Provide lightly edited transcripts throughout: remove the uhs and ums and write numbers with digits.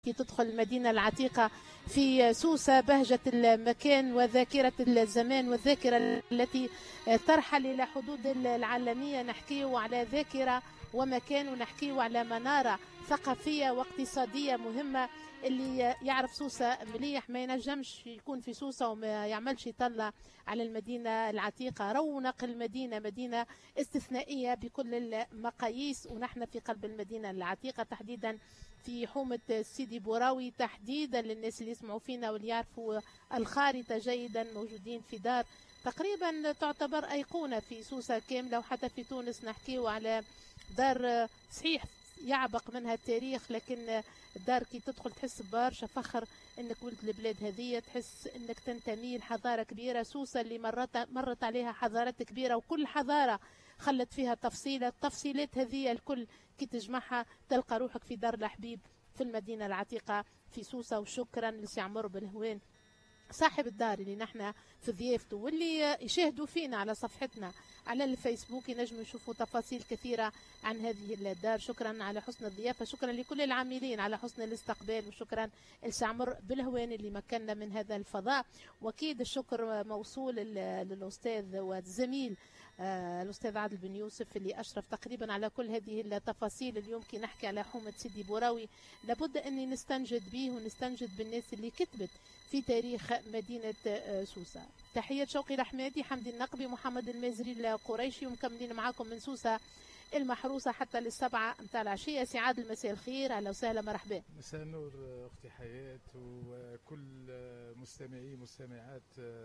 تدخل المدينة العتيقة في سوسة، بهجة المكان وذاكرة الزمان والذاكرة التي ترحل إلى حدود العالمية. نحكيه على ذاكرة ومكان، ونحكيه على منارة ثقافية واقتصادية مهمة. اللي يعرف سوسة مليح ما ينجمش يكون في سوسة وما يعملش يطلع على المدينة العتيقة. رونق المدينة مدينة استثنائية بكل المقاييس، ونحن في قلب المدينة العتيقة تحديدا في حومة سيدي بوراوي، تحديدا للناس اللي يسمعوا فينا واللي يعرفوا الخارطة جيدا. موجودين في دار تقريبا تعتبر أيقونة في سوسة كاملة، وحتى في تونس نحكيه على دار صحيح يعبق منها التاريخ، لكن الدار كي تدخل تحس برشا فخر انك ولد البلاد هذه، تحس انك تنتمي لحضاره كبيره. سوسه اللي مرت عليها حضارات كبيره، وكل حضاره خلت فيها تفصيله. التفصيلات هذه الكل كي تجمعها تلقى روحك في دار الحبيب في المدينه العتيقه في سوسه. وشكرا لسي عمر بالهوان صاحب الدار اللي نحن في ضيافته، واللي يشاهدوا فينا على صفحتنا على الفيسبوك ينجموا يشوفوا تفاصيل كثيرة عن هذه الدار. شكرا على حسن الضيافة، شكرا لكل العاملين على حسن الاستقبال، وشكرا لسي عمر بالهوان اللي مكننا من هذا الفضاء. واكيد الشكر موصول للاستاذ والزميل الأستاذ عادل بن يوسف اللي أشرف تقريبا على كل هذه التفاصيل. اليوم كي نحكي على حومة سيدي بوراوي لابد أني نستنجد به ونستنجد بالناس اللي كتبت في تاريخ مدينة سوسة. تحية شوقي الحمادي، حمدي النقبي، محمد المازري القريشي، ومكملين معاكم من سوسة المحروسة حتى للسبعة متاع العشية. سي عادل مساء الخير، أهلا وسهلا مرحبا. مساء النور أختي حياة وكل مستمعي مستمعات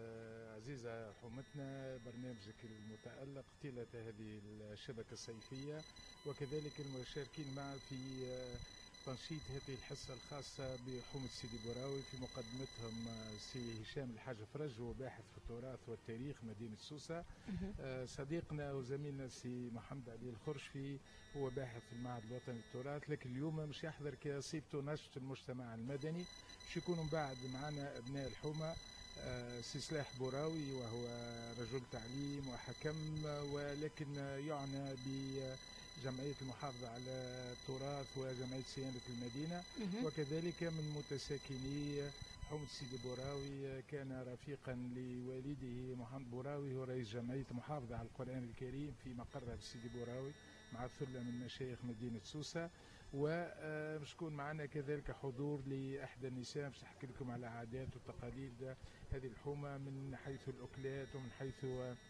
عزيزة حومتنا، برنامجك المتألق طيلة هذه الشبكة الصيفية، وكذلك المشاركين معنا في تنشيط هذه الحصة الخاصة بحومة سيدي بوراوي، في مقدمتهم سي هشام الحاج فرج، هو باحث في التراث والتاريخ مدينة سوسة. صديقنا وزميلنا سي محمد علي الخرشفي، هو باحث في المعهد الوطني للتراث، لكن اليوم مش يحضر كصيبته نشط المجتمع المدني. مش يكونوا بعد معنا أبناء الحومة سي سلاح بوراوي، وهو رجل تعليم وحكم، ولكن يعنى بجمعية المحافظة على التراث وجمعية صيانة المدينة، وكذلك من متساكني حومة سيدي بوراوي. كان رفيقا لوالده محمد بوراوي، هو رئيس جمعية محافظة على القرآن الكريم في مقرها في سيدي بوراوي مع ثلة من مشايخ مدينة سوسة. ومش يكون معنا كذلك حضور لأحدى النساء باش نحكي لكم على عادات وتقاليد هذه الحومة من حيث الأكلات ومن حيث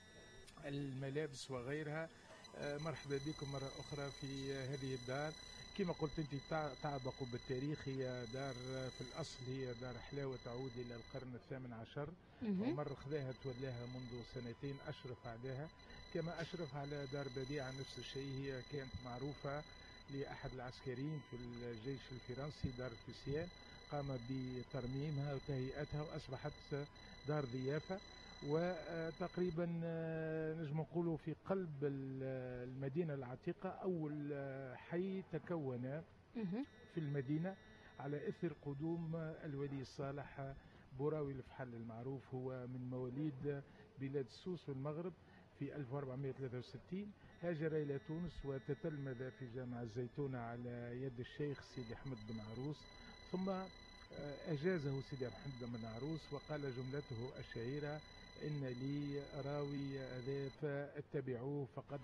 الملابس وغيرها. مرحبا بكم مرة أخرى في هذه الدار. كما قلت أنت تعبق بالتاريخ، هي دار في الأصل هي دار حلاوة تعود إلى القرن الثامن عشر، ومر خذاها تولاها منذ سنتين أشرف عليها، كما أشرف على دار بديعة نفس الشيء. هي كانت معروفة لأحد العسكريين في الجيش الفرنسي، دار الفسيان، قام بترميمها وتهيئتها وأصبحت دار ضيافة. وتقريبا نجم نقولوا في قلب المدينة العتيقة أول حي تكون في المدينة على إثر قدوم الولي الصالح بوراوي الفحل المعروف. هو من مواليد بلاد سوس والمغرب في 1463، هاجر إلى تونس وتتلمذ في جامعة الزيتونة على يد الشيخ سيدي أحمد بن عروس، ثم أجازه سيدي أحمد بن عروس وقال جملته الشهيرة: إن لي راوي ذا فاتبعوه فقد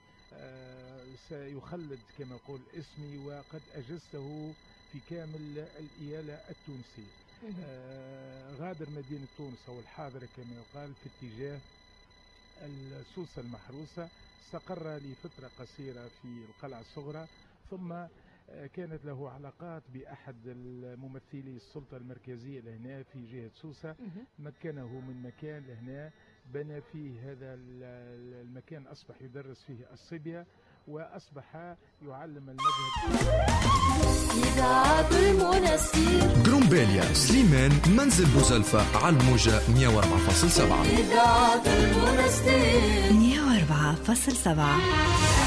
سيخلد كما يقول اسمي، وقد أجزته في كامل الإيالة التونسية. غادر مدينة تونس أو الحاضرة كما يقال في اتجاه السوسة المحروسة، استقر لفترة قصيرة في القلعة الصغرى، ثم كانت له علاقات بأحد الممثلي السلطة المركزية لهنا في جهة سوسة، مكنه من مكان لهنا، بنى فيه هذا المكان، أصبح يدرس فيه الصبية وأصبح يعلم المذهب. إذاعة المنستير جرومبيليا سليمان منزل بوزلفة على الموجة 104.7. إذاعة المنستير 104.7.